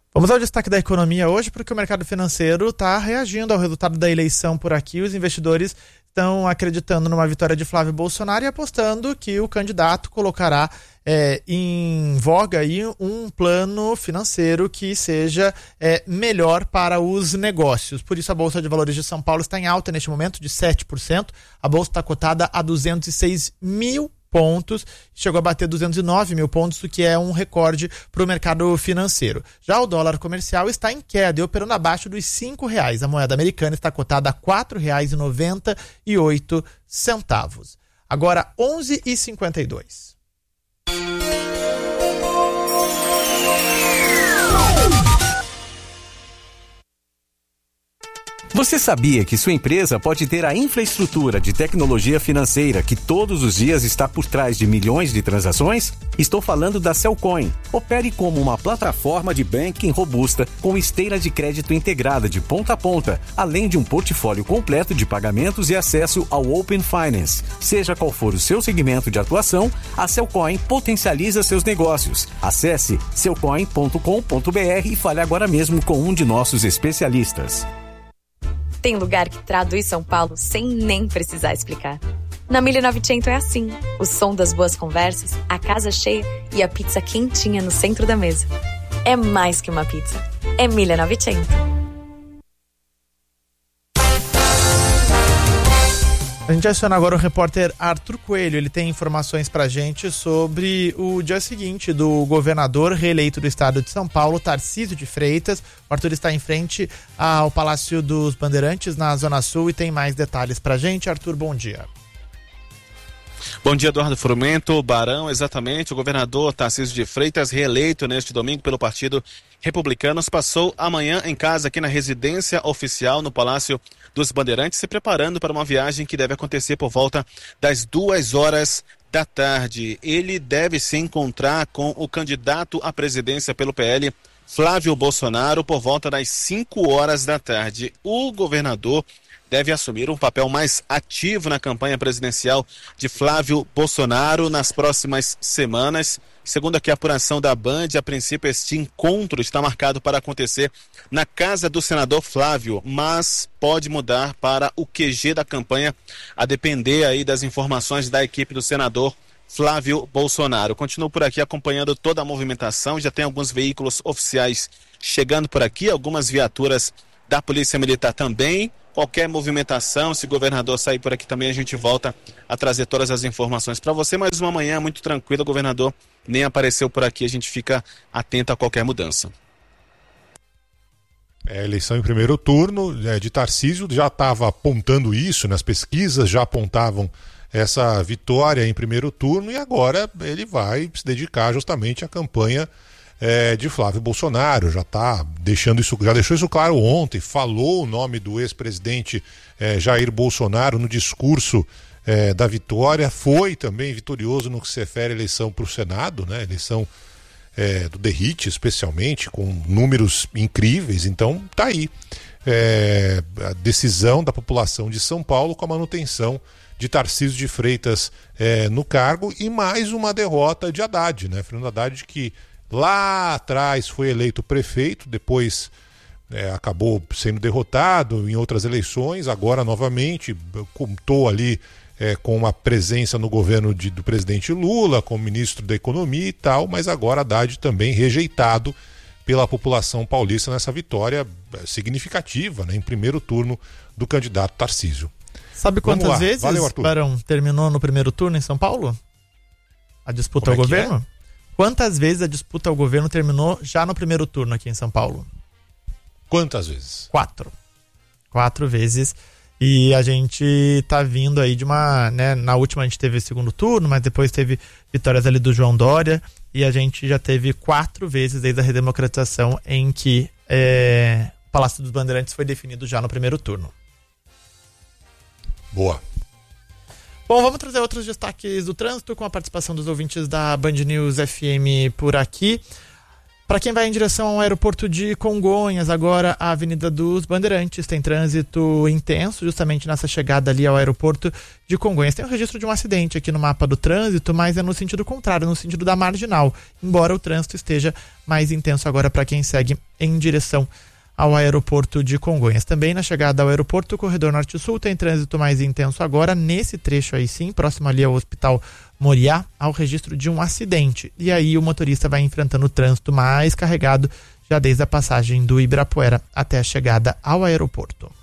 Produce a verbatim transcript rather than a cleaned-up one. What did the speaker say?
Vamos ao destaque da economia hoje, porque o mercado financeiro está reagindo ao resultado da eleição por aqui. Os investidores estão acreditando numa vitória de Flávio Bolsonaro e apostando que o candidato colocará é, em voga aí um plano financeiro que seja é, melhor para os negócios. Por isso a Bolsa de Valores de São Paulo está em alta neste momento de sete por cento. A Bolsa está cotada a duzentos e seis mil pontos, chegou a bater duzentos e nove mil pontos, o que é um recorde para o mercado financeiro. Já o dólar comercial está em queda e operando abaixo dos cinco reais. A moeda americana está cotada a quatro reais e noventa e oito centavos. Agora onze e cinquenta e dois. Você sabia que sua empresa pode ter a infraestrutura de tecnologia financeira que todos os dias está por trás de milhões de transações? Estou falando da Cellcoin. Opere como uma plataforma de banking robusta com esteira de crédito integrada de ponta a ponta, além de um portfólio completo de pagamentos e acesso ao Open Finance. Seja qual for o seu segmento de atuação, a Cellcoin potencializa seus negócios. Acesse cellcoin ponto com ponto b r e fale agora mesmo com um de nossos especialistas. Tem lugar que traduz São Paulo sem nem precisar explicar. Na mille e novecento é assim. O som das boas conversas, a casa cheia e a pizza quentinha no centro da mesa. É mais que uma pizza. É mille e novecento. A gente aciona agora o repórter Arthur Coelho. Ele tem informações pra gente sobre o dia seguinte do governador reeleito do estado de São Paulo, Tarcísio de Freitas. O Arthur está em frente ao Palácio dos Bandeirantes, na Zona Sul, e tem mais detalhes pra gente. Arthur, bom dia. Bom dia, Eduardo Frumento, Barão, exatamente. O governador Tarcísio de Freitas, reeleito neste domingo pelo Partido Republicano, passou amanhã em casa aqui na residência oficial no Palácio dos Bandeirantes, se preparando para uma viagem que deve acontecer por volta das duas horas da tarde. Ele deve se encontrar com o candidato à presidência pelo P L, Flávio Bolsonaro, por volta das cinco horas da tarde. O governador deve assumir um papel mais ativo na campanha presidencial de Flávio Bolsonaro nas próximas semanas. Segundo aqui a apuração da Band, a princípio este encontro está marcado para acontecer na casa do senador Flávio, mas pode mudar para o Q G da campanha, a depender aí das informações da equipe do senador Flávio Bolsonaro. Continuo por aqui acompanhando toda a movimentação, já tem alguns veículos oficiais chegando por aqui, algumas viaturas da Polícia Militar também. Qualquer movimentação, se o governador sair por aqui também, a gente volta a trazer todas as informações para você. Mas uma manhã muito tranquila, o governador nem apareceu por aqui, a gente fica atento a qualquer mudança. É, eleição em primeiro turno é, de Tarcísio já estava apontando isso nas pesquisas, já apontavam essa vitória em primeiro turno, e agora ele vai se dedicar justamente à campanha É, de Flávio Bolsonaro. Já tá deixando isso, já deixou isso claro ontem, falou o nome do ex-presidente é, Jair Bolsonaro no discurso é, da vitória, foi também vitorioso no que se refere à eleição para o Senado, né? Eleição é, do Derrite, especialmente, com números incríveis. Então tá aí é, a decisão da população de São Paulo com a manutenção de Tarcísio de Freitas é, no cargo, e mais uma derrota de Haddad, né? Fernando Haddad, que lá atrás foi eleito prefeito, depois é, acabou sendo derrotado em outras eleições, agora novamente contou ali é, com uma presença no governo de, do presidente Lula, como ministro da Economia e tal, mas agora Haddad também rejeitado pela população paulista nessa vitória significativa, né, em primeiro turno do candidato Tarcísio. Sabe quantas vezes, Valeu, Barão, terminou no primeiro turno em São Paulo? A disputa Como ao é governo? É? Quantas vezes a disputa ao governo terminou já no primeiro turno aqui em São Paulo? Quantas vezes? Quatro. Quatro vezes. E a gente tá vindo aí de uma, né, na última a gente teve o segundo turno, mas depois teve vitórias ali do João Dória, e a gente já teve quatro vezes desde a redemocratização em que é, o Palácio dos Bandeirantes foi definido já no primeiro turno. Boa. Bom, vamos trazer outros destaques do trânsito com a participação dos ouvintes da Band News F M por aqui. Para quem vai em direção ao aeroporto de Congonhas, agora a Avenida dos Bandeirantes tem trânsito intenso, justamente nessa chegada ali ao aeroporto de Congonhas. Tem um registro de um acidente aqui no mapa do trânsito, mas é no sentido contrário, no sentido da Marginal, embora o trânsito esteja mais intenso agora para quem segue em direção ao aeroporto de Congonhas. Também na chegada ao aeroporto, o corredor norte-sul tem trânsito mais intenso agora, nesse trecho aí sim, próximo ali ao Hospital Moriá, ao registro de um acidente. E aí o motorista vai enfrentando o trânsito mais carregado já desde a passagem do Ibirapuera até a chegada ao aeroporto.